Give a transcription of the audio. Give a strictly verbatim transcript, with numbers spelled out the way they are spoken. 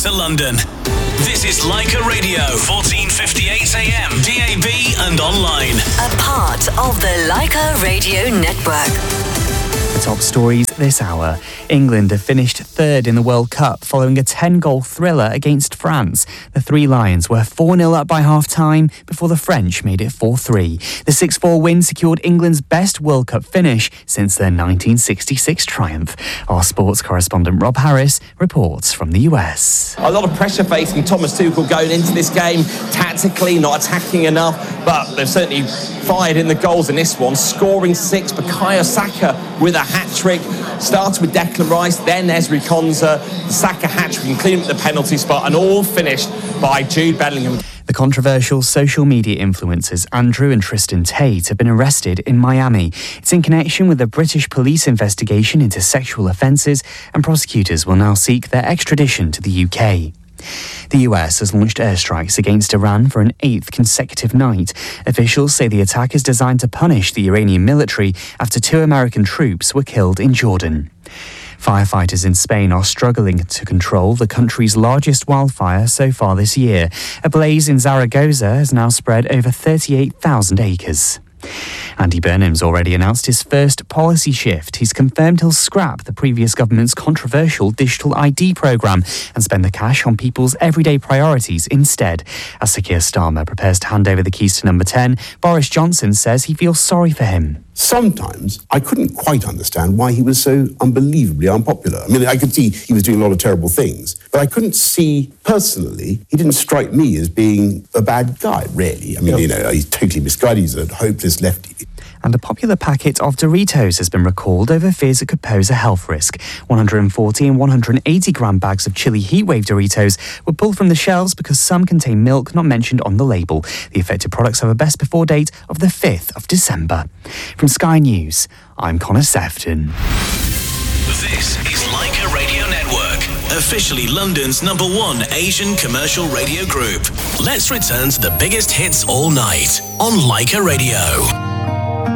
to London. This is Leica Radio, fourteen fifty-eight A M, D A B and online. A part of the Leica Radio Network. The top stories this hour. England have finished third in the World Cup following a ten-goal thriller against France. The Three Lions were four nil up by half-time before the French made it four three. The six four win secured England's best World Cup finish since their nineteen sixty-six triumph. Our sports correspondent Rob Harris reports from the U S. A lot of pressure facing Thomas Tuchel going into this game. Tactically, not attacking enough, but they've certainly fired in the goals in this one. Scoring six, Bukayo Saka with a hat-trick. Starts with Declan Rice, then Ezri Konsa, the Saka hat-trick, including at the penalty spot, and all finished by Jude Bellingham. The controversial social media influencers Andrew and Tristan Tate have been arrested in Miami. It's in connection with a British police investigation into sexual offences, and prosecutors will now seek their extradition to the U K. The U S has launched airstrikes against Iran for an eighth consecutive night. Officials say the attack is designed to punish the Iranian military after two American troops were killed in Jordan. Firefighters in Spain are struggling to control the country's largest wildfire so far this year. A blaze in Zaragoza has now spread over thirty-eight thousand acres. Andy Burnham's already announced his first policy shift. He's confirmed he'll scrap the previous government's controversial digital I D programme and spend the cash on people's everyday priorities instead. As Sir Keir Starmer prepares to hand over the keys to Number ten, Boris Johnson says he feels sorry for him. Sometimes I couldn't quite understand why he was so unbelievably unpopular. I mean, I could see he was doing a lot of terrible things, but I couldn't see, personally, he didn't strike me as being a bad guy, really. I mean, you know, he's totally misguided, he's a hopeless lefty. And a popular packet of Doritos has been recalled over fears it could pose a health risk. one hundred forty and one hundred eighty gram bags of chili heatwave Doritos were pulled from the shelves because some contain milk not mentioned on the label. The affected products have a best before date of the fifth of December. From Sky News, I'm Connor Sefton. This is Leica Radio Network, officially London's number one Asian commercial radio group. Let's return to the biggest hits all night on Leica Radio.